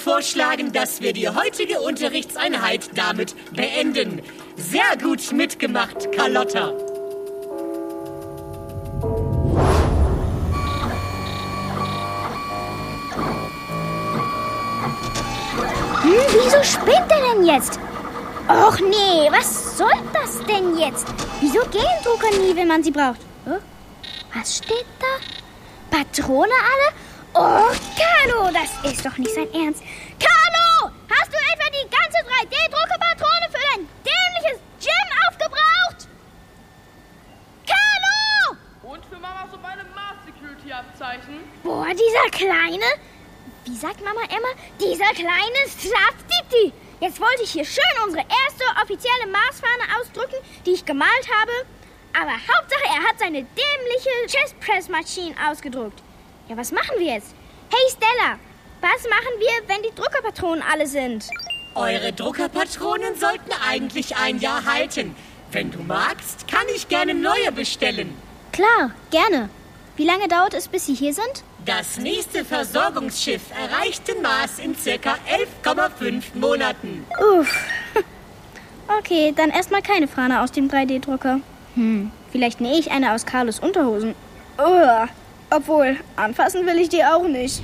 vorschlagen, dass wir die heutige Unterrichtseinheit damit beenden. Sehr gut mitgemacht, Carlotta. Wieso spinnt er denn jetzt? Och nee, was soll das denn jetzt? Wieso gehen Drucker nie, wenn man sie braucht? Was steht da? Patrone alle? Oh, Carlo, das ist doch nicht sein Ernst. Carlo, hast du etwa die ganze 3D-Druckerpatrone für dein dämliches Gym aufgebraucht? Carlo! Und für Mama so meine Mars-Security-Abzeichen? Boah, dieser kleine... Wie sagt Mama immer? Dieser kleine Slaptiti. Jetzt wollte ich hier schön unsere erste offizielle Marsfahne ausdrücken, die ich gemalt habe. Aber Hauptsache, er hat seine dämliche Chestpress-Maschine ausgedruckt. Ja, was machen wir jetzt? Hey Stella, was machen wir, wenn die Druckerpatronen alle sind? Eure Druckerpatronen sollten eigentlich ein Jahr halten. Wenn du magst, kann ich gerne neue bestellen. Klar, gerne. Wie lange dauert es, bis sie hier sind? Das nächste Versorgungsschiff erreicht den Mars in circa 11,5 Monaten. Uff. Okay, dann erstmal keine Fahne aus dem 3D-Drucker. Vielleicht nähe ich eine aus Carlos Unterhosen. Obwohl, anfassen will ich die auch nicht.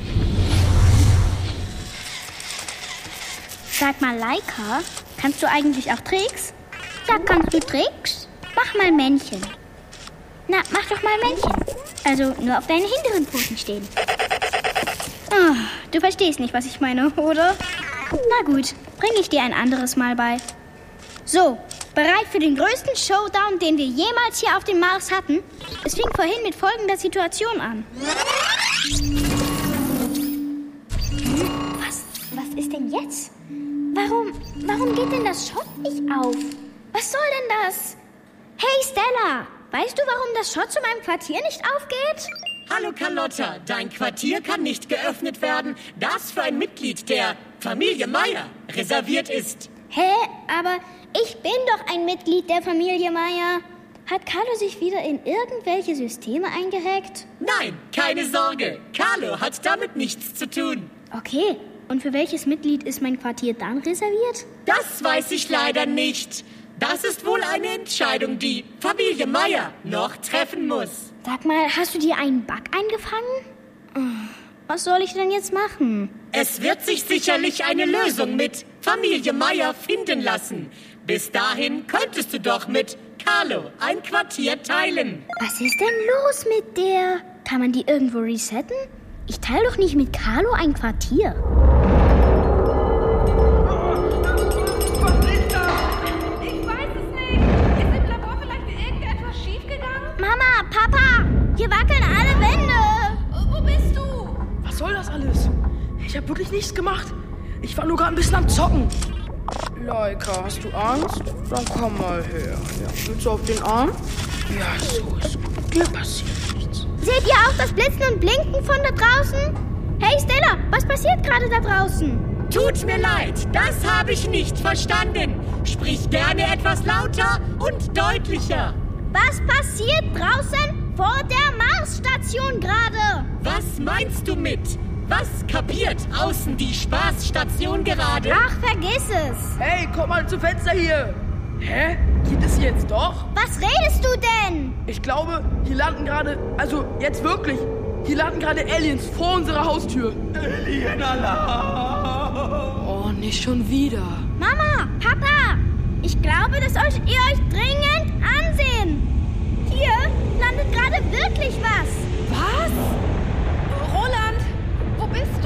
Sag mal, Laika, kannst du eigentlich auch Tricks? Ja, kannst du Tricks? Mach mal Männchen. Na, mach doch mal Männchen. Also nur auf deinen hinteren Pfoten stehen. Oh, du verstehst nicht, was ich meine, oder? Na gut, bringe ich dir ein anderes Mal bei. So, bereit für den größten Showdown, den wir jemals hier auf dem Mars hatten? Es fing vorhin mit folgender Situation an. Was ist denn jetzt? Warum geht denn das Schott nicht auf? Was soll denn das? Hey Stella, weißt du, warum das Schott zu meinem Quartier nicht aufgeht? Hallo Carlotta, dein Quartier kann nicht geöffnet werden, das für ein Mitglied der Familie Meier reserviert ist. Hä? Aber ich bin doch ein Mitglied der Familie Meier. Hat Carlo sich wieder in irgendwelche Systeme eingehackt? Nein, keine Sorge. Carlo hat damit nichts zu tun. Okay, und für welches Mitglied ist mein Quartier dann reserviert? Das weiß ich leider nicht. Das ist wohl eine Entscheidung, die Familie Meier noch treffen muss. Sag mal, hast du dir einen Bug eingefangen? Was soll ich denn jetzt machen? Es wird sich sicherlich eine Lösung mit Familie Meier finden lassen. Bis dahin könntest du doch mit Carlo ein Quartier teilen. Was ist denn los mit der? Kann man die irgendwo resetten? Ich teile doch nicht mit Carlo ein Quartier. Was ist das? Ich weiß es nicht. Ist im Labor vielleicht irgendetwas schiefgegangen? Mama, Papa, hier wackeln alle Wände. Wo bist du? Was soll das alles? Ich habe wirklich nichts gemacht. Ich war nur gerade ein bisschen am Zocken. Laika, hast du Angst? Dann komm mal her. Ja, willst du auf den Arm? Ja, so ist gut. Dir passiert nichts. Seht ihr auch das Blitzen und Blinken von da draußen? Hey Stella, was passiert gerade da draußen? Tut mir leid, das habe ich nicht verstanden. Sprich gerne etwas lauter und deutlicher. Was passiert draußen vor der Marsstation gerade? Was meinst du mit? Was kapiert außen die Spaßstation gerade? Ach, vergiss es. Hey, komm mal zum Fenster hier. Hä? Geht es hier jetzt doch? Was redest du denn? Ich glaube, hier landen gerade, also jetzt wirklich, hier landen gerade Aliens vor unserer Haustür. Alien-Alarm! Oh, nicht schon wieder. Mama, Papa, ich glaube, das solltet ihr euch dringend ansehen. Hier landet gerade wirklich was. Was? Roland, wo bist du?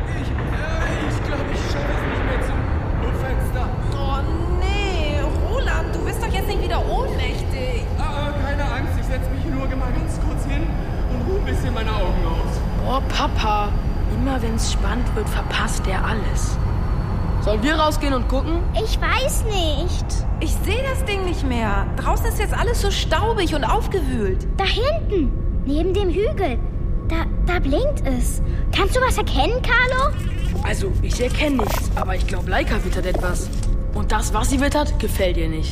Ich glaube, ich schaffe es nicht mehr zum Fenster. Oh nee, Roland, du wirst doch jetzt nicht wieder ohnmächtig. Keine Angst, ich setze mich nur mal ganz kurz hin und ruhe ein bisschen meine Augen aus. Oh, Papa, immer wenn es spannend wird, verpasst er alles. Sollen wir rausgehen und gucken? Ich weiß nicht. Ich sehe das Ding nicht mehr. Draußen ist jetzt alles so staubig und aufgewühlt. Da hinten, neben dem Hügel. Da blinkt es. Kannst du was erkennen, Carlo? Also, ich erkenne nichts, aber ich glaube, Laika wittert etwas. Und das, was sie wittert, gefällt ihr nicht.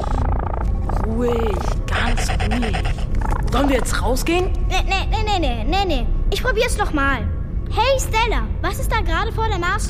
Ruhig, ganz ruhig. Sollen wir jetzt rausgehen? Nee. Ich probier's noch mal. Hey, Stella, was ist da gerade vor der Mars